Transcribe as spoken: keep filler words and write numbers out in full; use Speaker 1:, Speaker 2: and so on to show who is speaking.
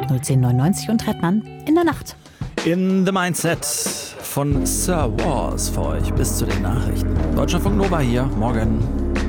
Speaker 1: null zehn neunundneunzig und Trettmann in der Nacht.
Speaker 2: In the Mindset von Sir Wars für euch bis zu den Nachrichten. Deutschlandfunk Nova hier, morgen.